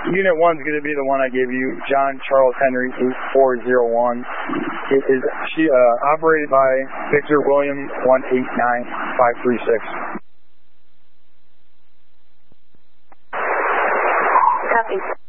Unit 1 is going to be the one I gave you, John Charles Henry 8401. It is operated by Victor William 189536. Copy.